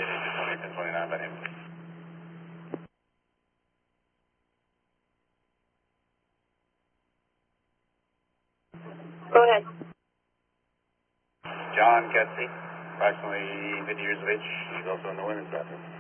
1029 by name. Go ahead. John Ketsey, approximately 50 years of age. He's also in the women's bathroom.